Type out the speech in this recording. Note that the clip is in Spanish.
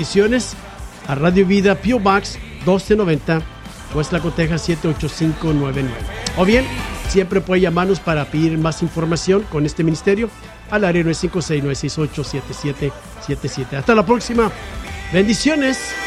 peticiones a Radio Vida, P.O. Box 1290, Westlaco, Texas 78599. O bien, siempre puede llamarnos para pedir más información con este ministerio al área 956-968-7777. Hasta la próxima. Bendiciones.